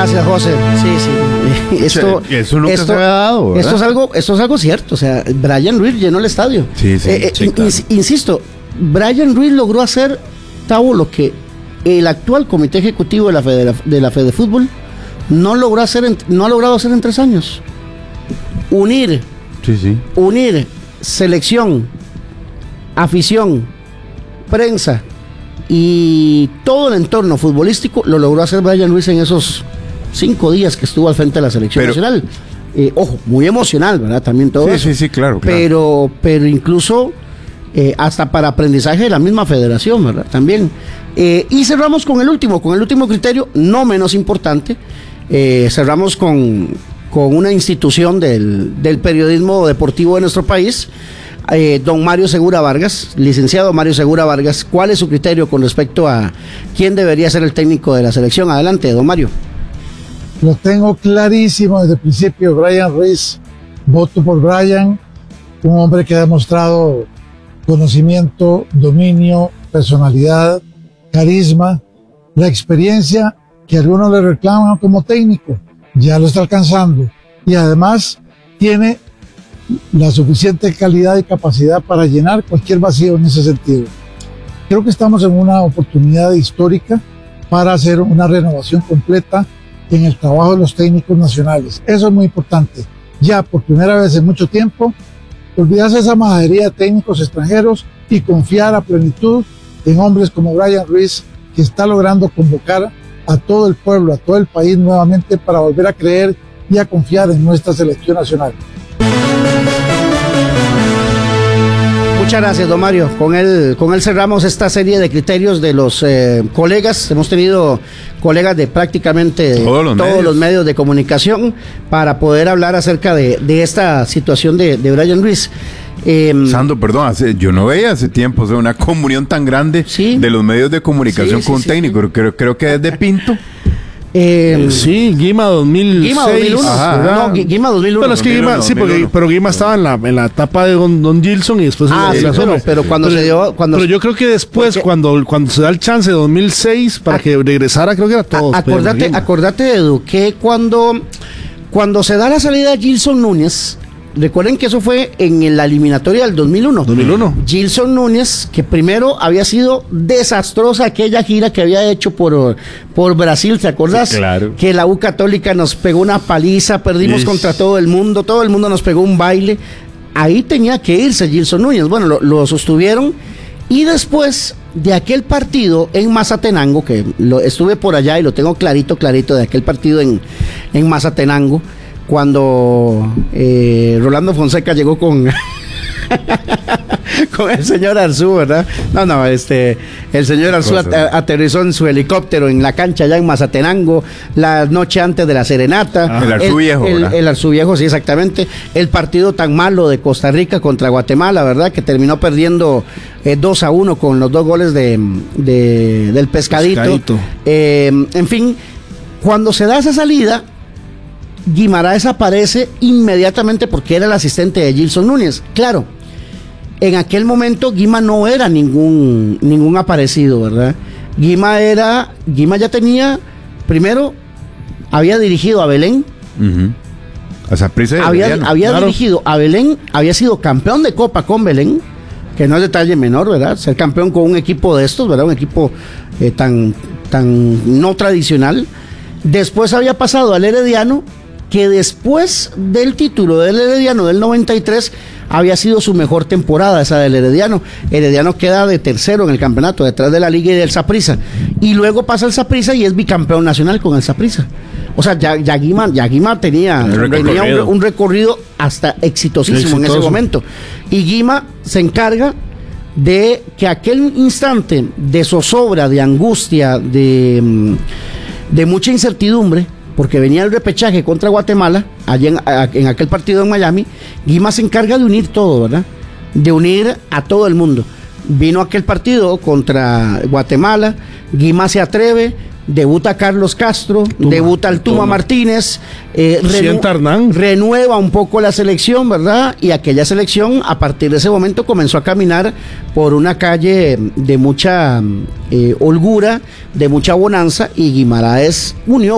Gracias, José. Sí. Eso nunca se había dado, ¿verdad? Esto es algo cierto. O sea, Brian Ruiz llenó el estadio. Sí, claro. Insisto, Brian Ruiz logró hacer, Tavo, lo que el actual comité ejecutivo de la Fedefútbol no ha logrado hacer en 3 años. Unir selección, afición, prensa y todo el entorno futbolístico lo logró hacer Brian Ruiz en esos 5 días que estuvo al frente de la selección nacional. Ojo, muy emocional, ¿verdad? También todo eso. Sí, claro. Pero incluso hasta para aprendizaje de la misma federación, ¿verdad? También. Y cerramos con el último criterio, no menos importante. Cerramos con una institución del periodismo deportivo de nuestro país, don Mario Segura Vargas, licenciado Mario Segura Vargas. ¿Cuál es su criterio con respecto a quién debería ser el técnico de la selección? Adelante, don Mario. Lo tengo clarísimo desde el principio, Brian Ruiz. Voto por Brian, un hombre que ha demostrado conocimiento, dominio, personalidad, carisma, la experiencia que algunos le reclaman como técnico, ya lo está alcanzando, y además tiene la suficiente calidad y capacidad para llenar cualquier vacío en ese sentido. Creo que estamos en una oportunidad histórica para hacer una renovación completa en el trabajo de los técnicos nacionales. Eso es muy importante. Ya por primera vez en mucho tiempo, olvidarse esa majadería de técnicos extranjeros y confiar a plenitud en hombres como Brian Ruiz, que está logrando convocar a todo el pueblo, a todo el país nuevamente para volver a creer y a confiar en nuestra selección nacional. Muchas gracias, don Mario. Con él cerramos esta serie de criterios de los colegas. Hemos tenido colegas de prácticamente todos los medios de comunicación para poder hablar acerca de esta situación de Brian Ruiz. Sandro, perdón, yo no veía hace tiempo una comunión tan grande de los medios de comunicación con un técnico. Creo que es de Pinto. Guima 2006. Guima 2001. No, Guima 2001. Bueno, es que Guima, 2001. Pero Guima estaba en la etapa de Don Gilson y después pero pero yo creo que después, cuando se da el chance de 2006 para que regresara, creo que era todo. Acordate, Edu, que cuando se da la salida de Gilson Núñez, recuerden que eso fue en la eliminatoria del 2001. Gilson Núñez, que primero había sido desastrosa aquella gira que había hecho por Brasil, ¿te acordás? Sí, claro. Que la U Católica nos pegó una paliza, perdimos contra todo el mundo nos pegó un baile. Ahí tenía que irse Gilson Núñez. Bueno, lo sostuvieron, y después de aquel partido en Mazatenango, que estuve por allá y lo tengo clarito de aquel partido en Mazatenango, cuando Rolando Fonseca llegó con el señor Arzú, ¿verdad? El señor Arzú aterrizó en su helicóptero en la cancha allá en Mazatenango la noche antes de la serenata. El Arzú viejo, ¿verdad? El Arzú viejo, sí, exactamente. El partido tan malo de Costa Rica contra Guatemala, ¿verdad? Que terminó perdiendo 2-1 con los 2 goles del Pescadito. En fin, cuando se da esa salida, Guimaraes aparece inmediatamente porque era el asistente de Gilson Núñez. Claro, en aquel momento Guima no era ningún aparecido, ¿verdad? Guima ya tenía, primero, había dirigido a Belén. A Saprissa había dirigido a Belén, había sido campeón de Copa con Belén, que no es detalle menor, ¿verdad? Ser campeón con un equipo de estos, ¿verdad? Un equipo tan no tradicional. Después había pasado al Herediano, que después del título del Herediano del 93 había sido su mejor temporada, esa del Herediano. Herediano queda de tercero en el campeonato, detrás de la Liga y del Saprissa. Y luego pasa el Saprissa y es bicampeón nacional con el Saprissa. O sea, ya Guima tenía un recorrido hasta exitosísimo en ese momento. Y Guima se encarga de que aquel instante de zozobra, de angustia, de mucha incertidumbre, porque venía el repechaje contra Guatemala, allá en aquel partido en Miami, Guima se encarga de unir todo, ¿verdad? De unir a todo el mundo. Vino aquel partido contra Guatemala, Guima se atreve, debuta Carlos Castro, debuta el Tuma Martínez, renueva un poco la selección, ¿verdad? Y aquella selección, a partir de ese momento, comenzó a caminar por una calle de mucha holgura, de mucha bonanza, y Guimaraes unió